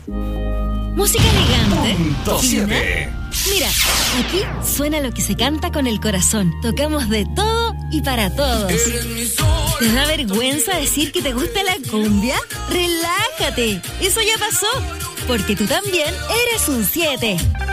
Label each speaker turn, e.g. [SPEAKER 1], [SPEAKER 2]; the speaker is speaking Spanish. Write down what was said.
[SPEAKER 1] Música elegante.
[SPEAKER 2] Punto
[SPEAKER 1] fina.
[SPEAKER 2] 7.
[SPEAKER 1] Mira, aquí suena lo que se canta con el corazón. Tocamos de todo y para todos. ¿Te da vergüenza decir que te gusta la cumbia? ¡Relájate! Eso ya pasó, porque tú también eres un 7.